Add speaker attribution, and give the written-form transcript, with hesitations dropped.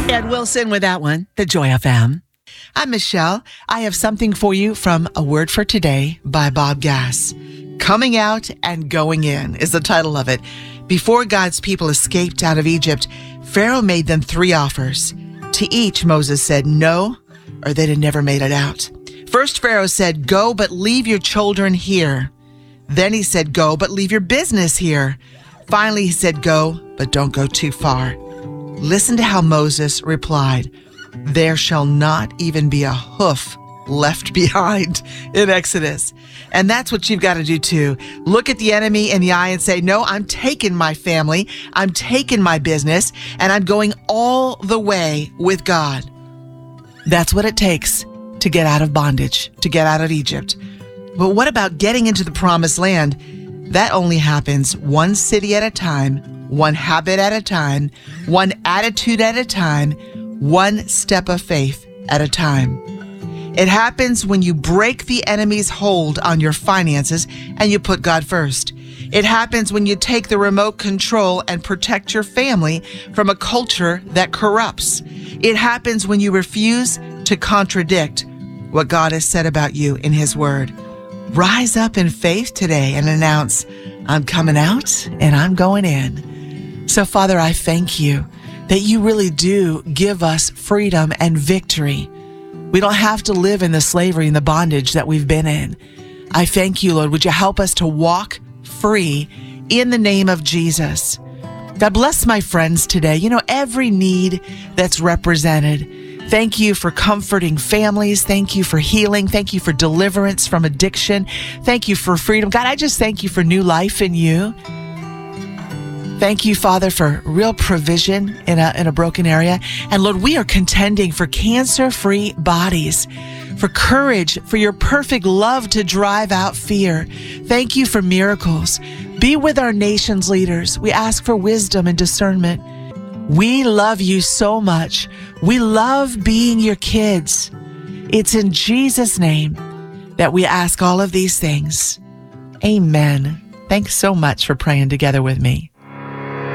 Speaker 1: Ed Wilson with that one, the Joy FM. I'm Michelle. I have something for you from A Word for Today by Bob Gass. Coming Out and Going In is the title of it. Before God's people escaped out of Egypt, Pharaoh made them 3 offers. To each, Moses said no, or they'd have never made it out. First, Pharaoh said, go, but leave your children here. Then he said, go, but leave your business here. Finally, he said, go, but don't go too far. Listen to how Moses replied, there shall not even be a hoof left behind in Exodus. And that's what you've got to do too. Look at the enemy in the eye and say, no, I'm taking my family, I'm taking my business, and I'm going all the way with God. That's what it takes to get out of bondage, to get out of Egypt. But what about getting into the promised land? That only happens one city at a time, one habit at a time, one attitude at a time, one step of faith at a time. It happens when you break the enemy's hold on your finances and you put God first. It happens when you take the remote control and protect your family from a culture that corrupts. It happens when you refuse to contradict what God has said about you in His Word. Rise up in faith today and announce, I'm coming out and I'm going in. So, Father, I thank you that you really do give us freedom and victory. We don't have to live in the slavery and the bondage that we've been in. I thank you, Lord. Would you help us to walk free in the name of Jesus? God bless my friends today. You know, every need that's represented. Thank you for comforting families. Thank you for healing. Thank you for deliverance from addiction. Thank you for freedom. God, I just thank you for new life in you. Thank you, Father, for real provision in a broken area. And Lord, we are contending for cancer-free bodies, for courage, for your perfect love to drive out fear. Thank you for miracles. Be with our nation's leaders. We ask for wisdom and discernment. We love you so much. We love being your kids. It's in Jesus' name that we ask all of these things. Amen. Thanks so much for praying together with me.